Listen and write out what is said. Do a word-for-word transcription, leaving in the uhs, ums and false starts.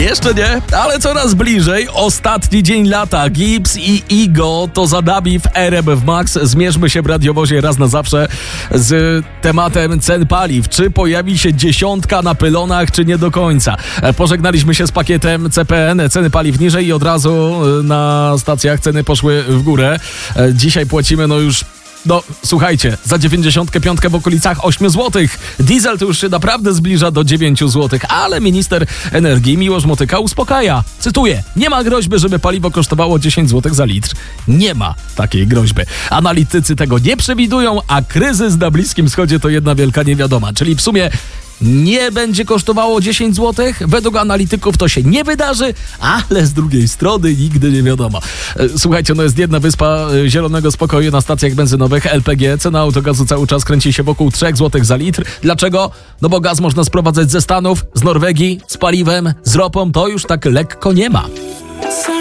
Jeszcze nie, ale coraz bliżej. Ostatni dzień lata. Gibbs i Igo to za nami w R M F Max. Zmierzmy się w radiowozie raz na zawsze z tematem cen paliw. Czy pojawi się dziesiątka na pylonach, czy nie do końca? Pożegnaliśmy się z pakietem C P N. Ceny paliw niżej i od razu na stacjach ceny poszły w górę. Dzisiaj płacimy no już... No, słuchajcie, za dziewięćdziesiątkę piątkę w okolicach ośmiu złotych. Diesel to już się naprawdę zbliża do dziewięciu złotych, ale minister energii Miłosz Motyka uspokaja. Cytuję, nie ma groźby, żeby paliwo kosztowało dziesięć złotych za litr. Nie ma takiej groźby. Analitycy tego nie przewidują, a kryzys na Bliskim Wschodzie to jedna wielka niewiadoma. Czyli w sumie nie będzie kosztowało dziesięć złotych. Według analityków to się nie wydarzy, ale z drugiej strony nigdy nie wiadomo. Słuchajcie, no jest jedna wyspa zielonego spokoju na stacjach benzynowych L P G. Cena autogazu cały czas kręci się wokół trzech złotych za litr. Dlaczego? No bo gaz można sprowadzać ze Stanów, z Norwegii, z paliwem, z ropą. To już tak lekko nie ma.